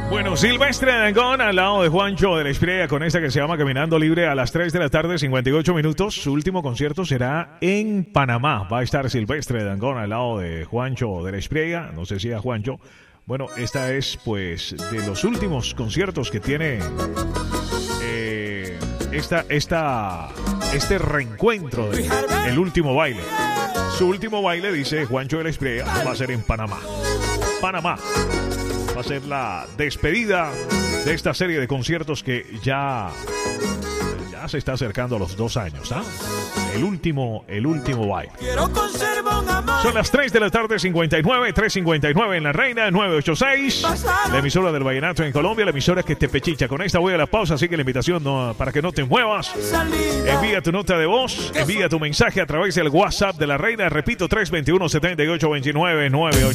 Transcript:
Bueno, Silvestre Dangond al lado de Juancho de la Espriella con esta que se llama Caminando Libre a las 3 de la tarde, 58 minutos. Su último concierto será en Panamá. Va a estar Silvestre Dangond al lado de Juancho de la Espriella. No sé si a Juancho. Bueno, esta es pues de los últimos conciertos que tiene este reencuentro de El Último Baile. Su último baile, dice Juancho de la Espriella, va a ser en Panamá. Panamá va a ser la despedida de esta serie de conciertos que ya se está acercando a los 2 años, ¿ah? El último baile. Son las 3 de la tarde, 59, 3:59 en La Reina, 986. La emisora del vallenato en Colombia, la emisora que te pechicha. Con esta voy a la pausa, así que la invitación para que no te muevas. Envía tu nota de voz, envía tu mensaje a través del WhatsApp de La Reina. Repito, 321-7829-98.